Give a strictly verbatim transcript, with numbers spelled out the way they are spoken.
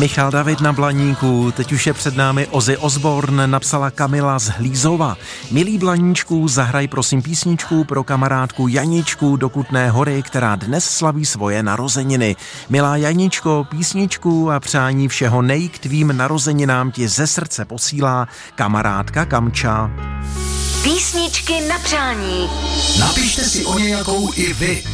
Michal David na Blaníku, teď už je před námi Ozzy Osbourne, napsala Kamila z Hlízova. Milý Blaníčku, zahraj prosím písničku pro kamarádku Janičku do Kutné Hory, která dnes slaví svoje narozeniny. Milá Janičko, písničku a přání všeho nej k tvým narozeninám ti ze srdce posílá kamarádka Kamča. Písničky na přání. Napište si o nějakou i vy.